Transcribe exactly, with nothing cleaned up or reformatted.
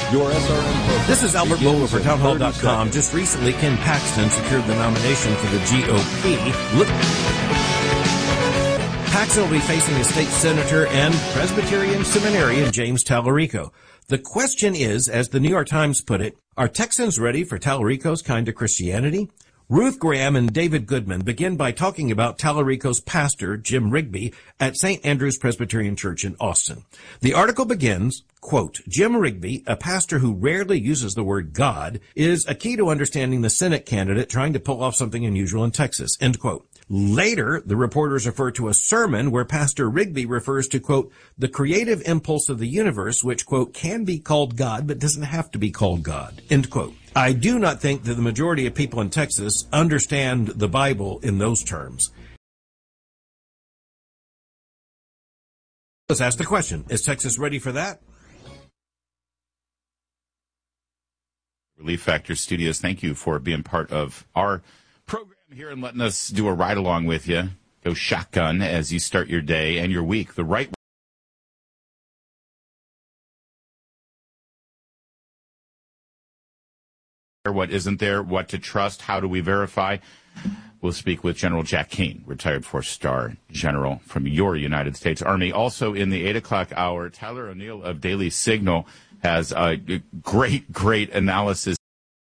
Your S R M program. This is Albert begins Mohler for in townhall dot thirty com. seconds. Just recently, Ken Paxton secured the nomination for the G O P. Look, Paxton will be facing a state senator and Presbyterian seminarian James Tallarico. The question is, as the New York Times put it, are Texans ready for Tallarico's kind of Christianity? Ruth Graham and David Goodman begin by talking about Tallarico's pastor, Jim Rigby, at Saint Andrew's Presbyterian Church in Austin. The article begins, quote, Jim Rigby, a pastor who rarely uses the word God, is a key to understanding the Senate candidate trying to pull off something unusual in Texas, end quote. Later, the reporters refer to a sermon where Pastor Rigby refers to, quote, the creative impulse of the universe, which, quote, can be called God, but doesn't have to be called God, end quote. I do not think that the majority of people in Texas understand the Bible in those terms. Let's ask the question, is Texas ready for that? Relief Factor Studios, thank you for being part of our program here and letting us do a ride along with you. Go shotgun as you start your day and your week the right way. What isn't there, what to trust, how do we verify? We'll speak with General Jack Keane, retired four-star general from your United States Army. Also in the eight o'clock hour, Tyler O'Neill of Daily Signal has a great, great analysis